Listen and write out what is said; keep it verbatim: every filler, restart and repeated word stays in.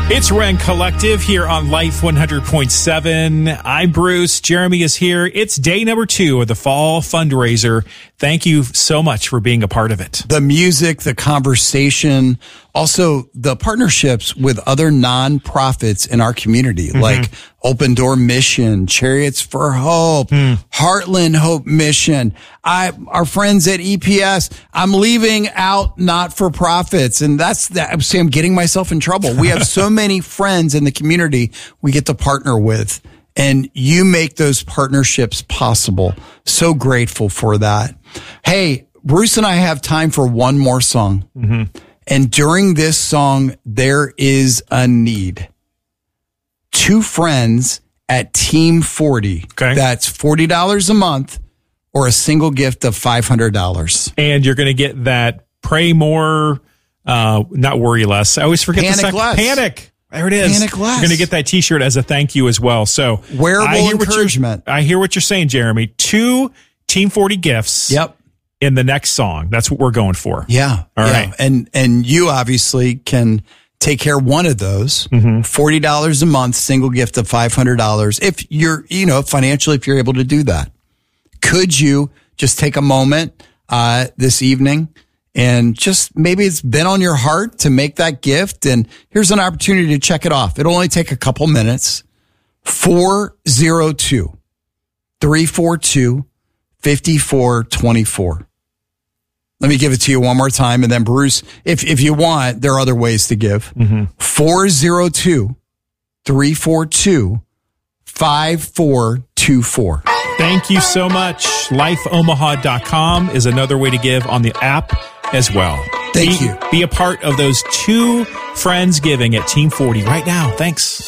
It's Ren Collective here on Life one hundred point seven. I'm Bruce. Jeremy is here. It's day number two of the fall fundraiser. Thank you so much for being a part of it. The music, the conversation, also the partnerships with other nonprofits in our community, mm-hmm. like Open Door Mission, Chariots for Hope, mm. Heartland Hope Mission. I, our friends at E P S, I'm leaving out not-for-profits, and that's that. I'm saying I'm getting myself in trouble. We have so many friends in the community we get to partner with, and you make those partnerships possible. So grateful for that. Hey, Bruce and I have time for one more song. Mm-hmm. And during this song, there is a need. Two friends at Team forty. Okay. That's forty dollars a month or a single gift of five hundred dollars. And you're going to get that Pray More, uh, not Worry Less. I always forget Panic the second. Less. Panic. There it is. Panic Less. You're going to get that t-shirt as a thank you as well. So wearable I hear encouragement. What I hear what you're saying, Jeremy. Two Team forty gifts. Yep. In the next song. That's what we're going for. Yeah. All yeah. right. And, and you obviously can take care of one of those. Mm-hmm. forty dollars a month, single gift of five hundred dollars. If you're, you know, financially, if you're able to do that, could you just take a moment, uh, this evening and just maybe it's been on your heart to make that gift. And here's an opportunity to check it off. It'll only take a couple minutes. four oh two, three four two, five four two four. Let me give it to you one more time. And then Bruce, if, if you want, there are other ways to give. Mm-hmm. four oh two, three four two, five four two four. Thank you so much. life omaha dot com is another way to give on the app as well. Thank be, you. Be a part of those two friends giving at Team forty right now. Thanks.